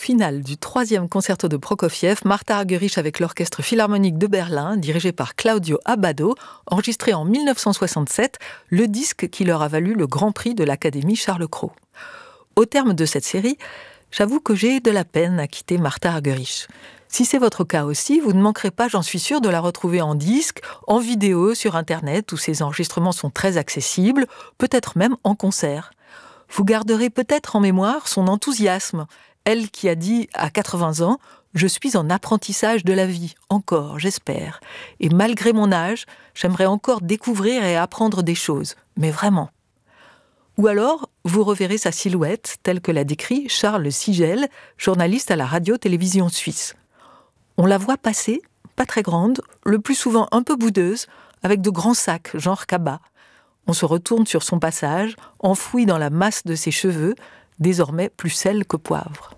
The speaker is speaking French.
Finale du 3e concerto de Prokofiev, Martha Argerich avec l'Orchestre Philharmonique de Berlin, dirigé par Claudio Abbado, enregistré en 1967, le disque qui leur a valu le Grand Prix de l'Académie Charles Cros. Au terme de cette série, j'avoue que j'ai de la peine à quitter Martha Argerich. Si c'est votre cas aussi, vous ne manquerez pas, j'en suis sûre, de la retrouver en disque, en vidéo, sur Internet, où ses enregistrements sont très accessibles, peut-être même en concert. Vous garderez peut-être en mémoire son enthousiasme, elle qui a dit à 80 ans « Je suis en apprentissage de la vie, encore, j'espère. Et malgré mon âge, j'aimerais encore découvrir et apprendre des choses, mais vraiment. » Ou alors, vous reverrez sa silhouette, telle que l'a décrit Charles Sigel, journaliste à la radio-télévision suisse. On la voit passer, pas très grande, le plus souvent un peu boudeuse, avec de grands sacs, genre cabas. On se retourne sur son passage, enfoui dans la masse de ses cheveux, désormais plus sel que poivre.